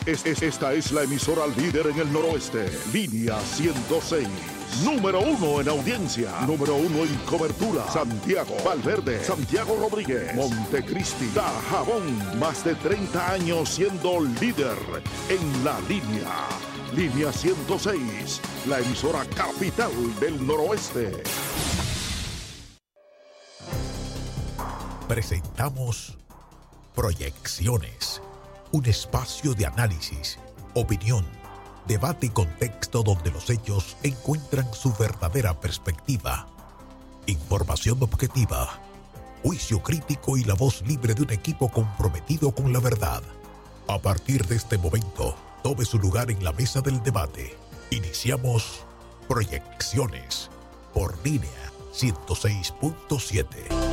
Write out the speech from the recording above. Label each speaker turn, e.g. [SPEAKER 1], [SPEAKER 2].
[SPEAKER 1] Esta es la emisora líder en el noroeste. Línea 106. Número 1 en audiencia. Número 1 en cobertura. Santiago, Valverde, Santiago Rodríguez, Montecristi, Dajabón. Más de 30 años siendo líder en la línea. Línea 106. La emisora capital del noroeste.
[SPEAKER 2] Presentamos Proyecciones, un espacio de análisis, opinión, debate y contexto donde los hechos encuentran su verdadera perspectiva. Información objetiva, juicio crítico y la voz libre de un equipo comprometido con la verdad. A partir de este momento, tome su lugar en la mesa del debate. Iniciamos Proyecciones por Línea 106.7.